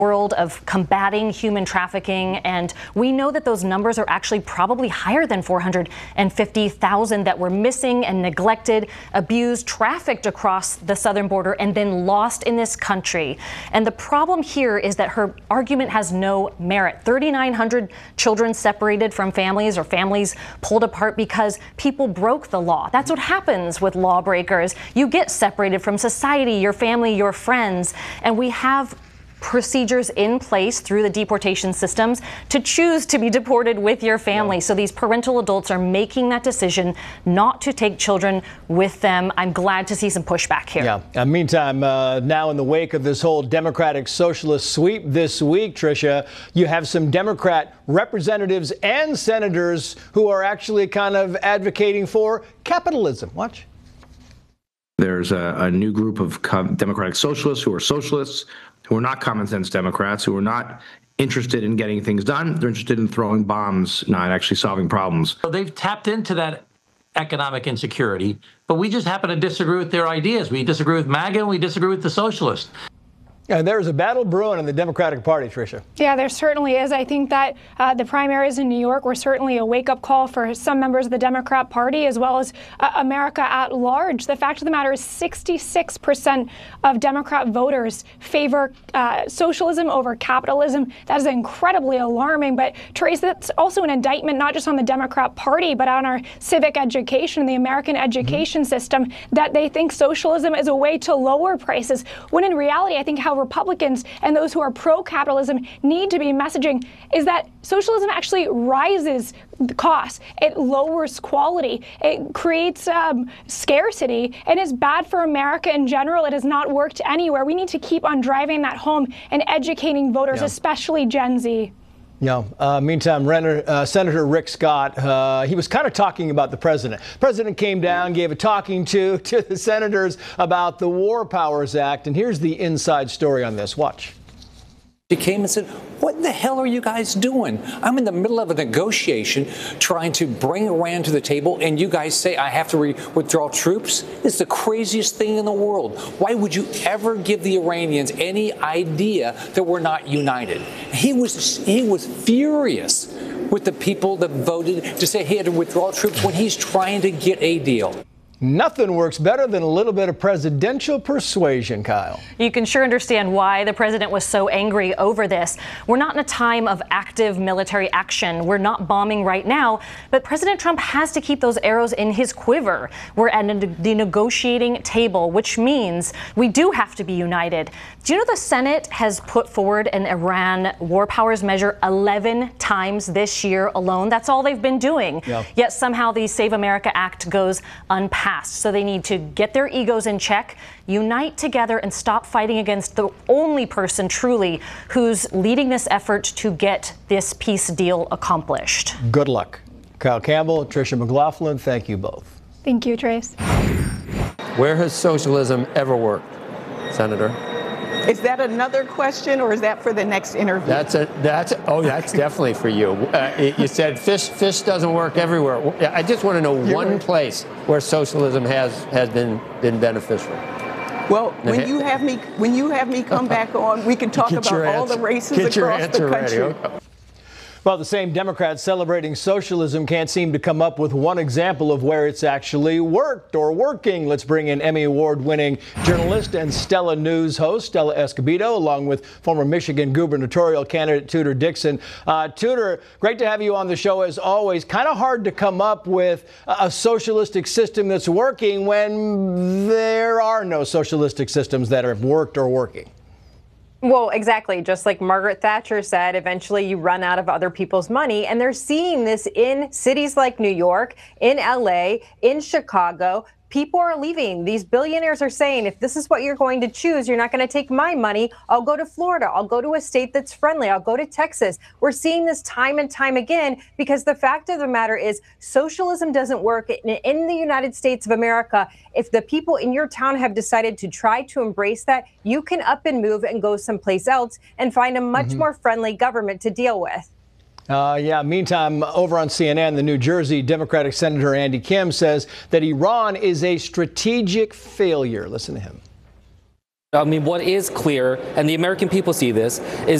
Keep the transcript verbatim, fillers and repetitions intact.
world of combating human trafficking, and we know that those numbers are actually probably higher than four hundred fifty thousand that were missing and neglected, abused, trafficked across the southern border, and then lost in this country. And the problem here is that her argument has no merit. thirty-nine hundred children separated from families or families pulled apart because people broke the law. That's what happens with lawbreakers. You get separated from society, your family, your friends, and we have procedures in place through the deportation systems to choose to be deported with your family. Yeah. So these parental adults are making that decision not to take children with them. I'm glad to see some pushback here. Yeah. Uh, meantime, uh, now in the wake of this whole Democratic socialist sweep this week, Tricia, you have some Democrat representatives and senators who are actually kind of advocating for capitalism. Watch. There's a, a new group of Democratic socialists who are socialists, who are not common sense Democrats, who are not interested in getting things done. They're interested in throwing bombs, not actually solving problems. So they've tapped into that economic insecurity, but we just happen to disagree with their ideas. We disagree with MAGA and we disagree with the socialists. And there's a battle brewing in the Democratic Party, Tricia. Yeah, there certainly is. I think that uh, the primaries in New York were certainly a wake-up call for some members of the Democrat Party, as well as uh, America at large. The fact of the matter is sixty-six percent of Democrat voters favor uh, socialism over capitalism. That is incredibly alarming. But, Teresa, that's also an indictment not just on the Democrat Party, but on our civic education, the American education mm-hmm. system, that they think socialism is a way to lower prices, when in reality, I think how Republicans and those who are pro-capitalism need to be messaging is that socialism actually rises the costs. It lowers quality. It creates um, scarcity and is bad for America in general. It has not worked anywhere. We need to keep on driving that home and educating voters, yeah. especially Gen Z. Yeah. Uh, meantime, Renner, uh, Senator Rick Scott, uh, he was kind of talking about the president. The president came down, gave a talking to to the senators about the War Powers Act. And here's the inside story on this. Watch. He came and said, what the hell are you guys doing? I'm in the middle of a negotiation trying to bring Iran to the table, and you guys say I have to re- withdraw troops? It's the craziest thing in the world. Why would you ever give the Iranians any idea that we're not united? He was, he was furious with the people that voted to say he had to withdraw troops when he's trying to get a deal. Nothing works better than a little bit of presidential persuasion, Kyle. You can sure understand why the president was so angry over this. We're not in a time of active military action. We're not bombing right now, but President Trump has to keep those arrows in his quiver. We're at the negotiating table, which means we do have to be united. Do you know the Senate has put forward an Iran war powers measure eleven times this year alone? That's all they've been doing. Yep. Yet somehow the Save America Act goes unpassed. So they need to get their egos in check, unite together, and stop fighting against the only person truly who's leading this effort to get this peace deal accomplished. Good luck. Kyle Campbell, Tricia McLaughlin, thank you both. Thank you, Trace. Where has socialism ever worked, Senator? Is that another question, or is that for the next interview? That's a that's oh that's definitely for you. Uh, you said fish fish doesn't work everywhere. I just want to know You're one right. place where socialism has has been been beneficial. Well, when you have me when you have me come back on, we can talk about all answer. the races Get across the country. Ready. Well, the same Democrats celebrating socialism can't seem to come up with one example of where it's actually worked or working. Let's bring in Emmy Award-winning journalist and Stella News host Stella Escobedo, along with former Michigan gubernatorial candidate Tudor Dixon. Uh, Tudor, great to have you on the show as always. Kind of hard to come up with a socialistic system that's working when there are no socialistic systems that have worked or working. Well, exactly. Just like Margaret Thatcher said, eventually you run out of other people's money. And they're seeing this in cities like New York, in L A, in Chicago. People are leaving. These billionaires are saying, if this is what you're going to choose, you're not going to take my money. I'll go to Florida. I'll go to a state that's friendly. I'll go to Texas. We're seeing this time and time again because the fact of the matter is socialism doesn't work in, in the United States of America. If the people in your town have decided to try to embrace that, you can up and move and go someplace else and find a much mm-hmm. more friendly government to deal with. Uh, yeah, meantime, over on C N N, the New Jersey Democratic Senator Andy Kim says that Iran is a strategic failure. Listen to him. I mean, what is clear, and the American people see this, is